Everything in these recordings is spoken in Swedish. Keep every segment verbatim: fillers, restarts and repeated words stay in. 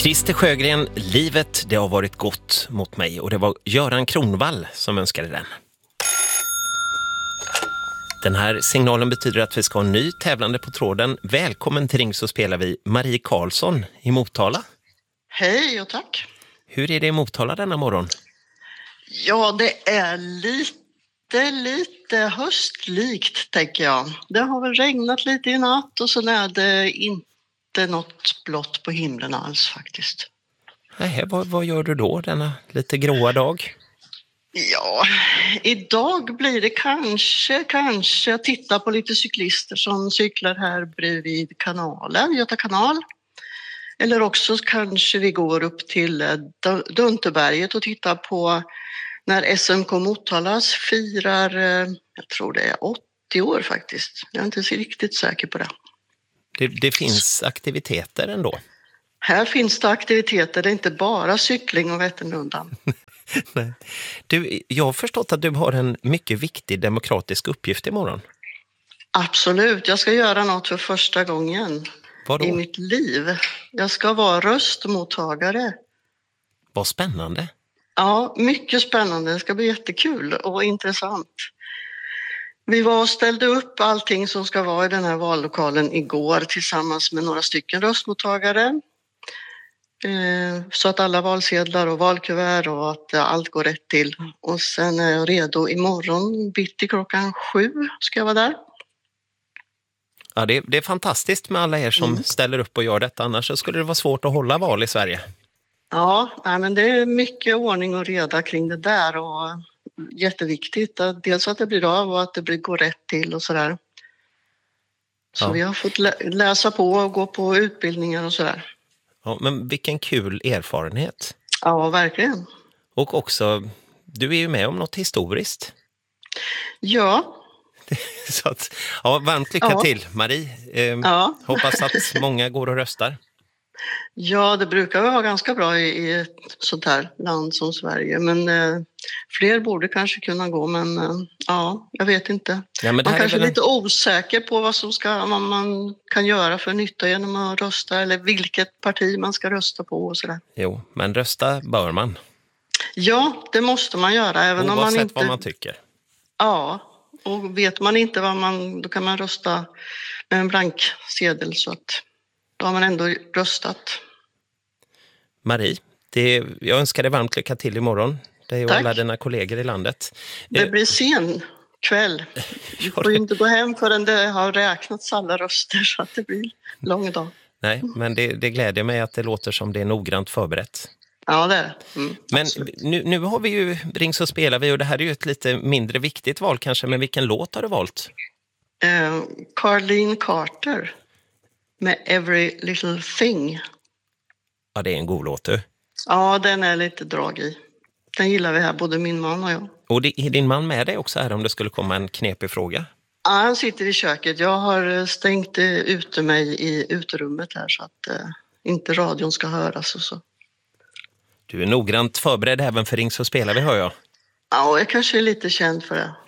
Christer Sjögren, livet det har varit gott mot mig och det var Göran Kronvall som önskade den. Den här signalen betyder att vi ska ha en ny tävlande på tråden. Välkommen till Ring så spelar vi Marie Karlsson i Motala. Hej och tack. Hur är det i Motala denna morgon? Ja, det är lite, lite höstlikt tänker jag. Det har väl regnat lite i natt och så är det inte något blått på himlen alls faktiskt. Nej, vad, vad gör du då denna lite gråa dag? Ja, idag blir det kanske, kanske titta på lite cyklister som cyklar här bredvid kanalen, Göta kanal. Eller också kanske vi går upp till Dunterberget och tittar på när S M K Motalas firar, jag tror det är åttio år faktiskt. Jag är inte så riktigt säker på det. Det, det finns aktiviteter ändå. Här finns det aktiviteter, det är inte bara cykling och Vätternrundan. Nej. Du, jag har förstått att du har en mycket viktig demokratisk uppgift imorgon. Absolut, jag ska göra något för första gången Vadå? i mitt liv. Jag ska vara röstmottagare. Vad spännande. Ja, mycket spännande. Det ska bli jättekul och intressant. Vi var och ställde upp allting som ska vara i den här vallokalen igår tillsammans med några stycken röstmottagare. Så att alla valsedlar och valkuvert och att allt går rätt till. Och sen är jag redo imorgon bitti klockan sju ska jag vara där. Ja, det, det är fantastiskt med alla er som mm. ställer upp och gör detta. Annars så skulle det vara svårt att hålla val i Sverige. Ja, men det är mycket ordning och reda kring det där och jätteviktigt. Att dels att det blir av och att det går rätt till och sådär. Så ja. Vi har fått lä- läsa på och gå på utbildningar och sådär. Ja, men vilken kul erfarenhet. Ja, verkligen. Och också, du är ju med om något historiskt. Ja. Så att, ja, varmt lycka ja. till, Marie. Eh, ja. Hoppas att många går och röstar. Ja, det brukar vara ganska bra i, i ett sånt här land som Sverige. Men eh, fler borde kanske kunna gå, men eh, ja, jag vet inte. Ja, man kanske är en... lite osäker på vad, som ska, vad man kan göra för nytta genom att rösta eller vilket parti man ska rösta på och sådär. Jo, men rösta bör man. Ja, det måste man göra. Även Oavsett om man inte... vad man tycker. Ja, och vet man inte vad man... Då kan man rösta med en blank sedel så att då har man ändå röstat. Marie, det, jag önskar dig varmt lycka till imorgon. Det är ju alla dina kollegor i landet. Det blir sen kväll. Du får ju inte gå hem förrän det har räknats alla röster så att det blir lång dag. Nej, men det, det gläder mig att det låter som det är noggrant förberett. Ja, det är det. Mm, men nu, nu har vi ju Ring så spelar vi och det här är ju ett lite mindre viktigt val kanske. Men vilken låt har du valt? Uh, Carlene Carter med Every Little Thing. Ja, det är en god låt du. Ja, den är lite drag i. Den gillar vi här, både min man och jag. Och det, är din man med dig också här om det skulle komma en knepig fråga? Ja, han sitter i köket. Jag har stängt ute mig i uterummet här så att uh, inte radion ska höras och så. Du är noggrant förberedd även för Ring så spelar vi, hör jag. Ja, jag kanske är lite känd för det.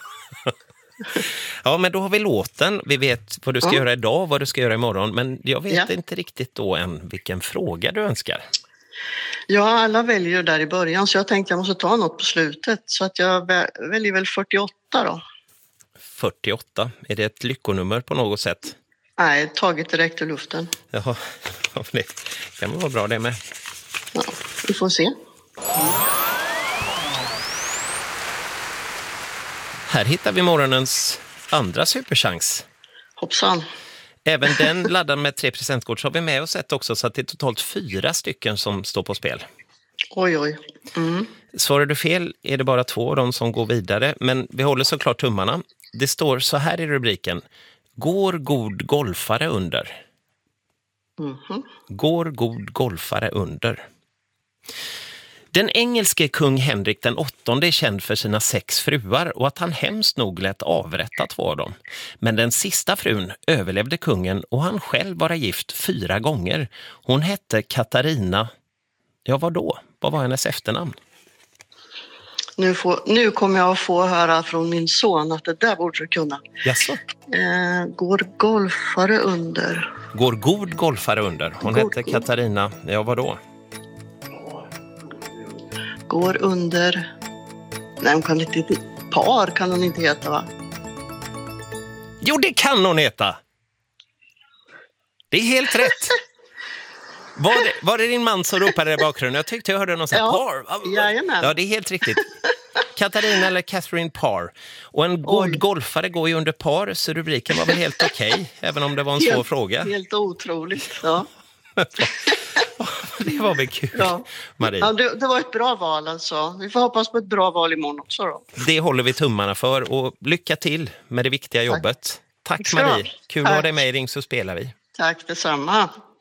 Ja, men då har vi låten. Vi vet vad du ska ja. göra idag, vad du ska göra imorgon. Men jag vet ja. inte riktigt då än vilken fråga du önskar. Ja, alla väljer där i början så jag tänkte jag måste ta något på slutet. Så att jag väljer väl fyrtioåtta då. fyrtioåtta, är det ett lyckonummer på något sätt? Nej, taget direkt ur luften. Jaha, det kan vara bra det med. Ja, vi får se. Här hittar vi morgonens andra superchans. Hoppsan. Även den laddad med tre presentkort så har vi med oss ett också så att det är totalt fyra stycken som står på spel. Oj, oj. Mm. Svarar du fel är det bara två av dem som går vidare. Men vi håller såklart tummarna. Det står så här i rubriken. Går god golfare under? Mm-hmm. Går god golfare under? Den engelske kung Henrik den åttonde är känd för sina sex fruar och att han hemskt nog lät avrätta två av dem. Men den sista frun överlevde kungen och han själv var gift fyra gånger. Hon hette Katarina. Ja, vad då? Vad var hennes efternamn? Nu, får, nu kommer jag att få höra från min son att det där borde du kunna. Jaså? Eh, går golfare under? Går god golfare under. Hon God, hette god. Katarina, ja vadå? Går under... Nej, hon kan inte... Par kan hon inte heta, va? Jo, det kan hon heta! Det är helt rätt. Var det, var det din man som ropade i bakgrunden? Jag tyckte jag hörde någon sån här Ja, Par. jajamän. Ja, det är helt riktigt. Katarina eller Catherine Parr. Och en god Oj. golfare går ju under par, så rubriken var väl helt okej, även om det var en svår Helt, fråga. helt otroligt, ja. Det var väl kul, Ja. Marie. Ja, det, det var ett bra val alltså. Vi får hoppas på ett bra val imorgon också då. Det håller vi tummarna för och lycka till med det viktiga jobbet. Tack, Tack ska du ha. Marie. Kul att ha Tack. dig med i Ring så spelar vi. Tack detsamma.